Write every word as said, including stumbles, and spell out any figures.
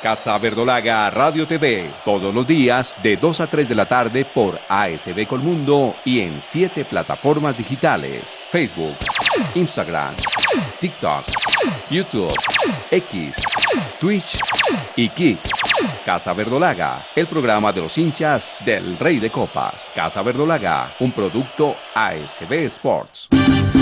Casa Verdolaga Radio T V, todos los días de dos a tres de la tarde por A S B Colmundo y en siete plataformas digitales: Facebook, Instagram, TikTok, YouTube, X, Twitch y Kick. Casa Verdolaga, el programa de los hinchas del Rey de Copas. Casa Verdolaga, un producto A S B Sports.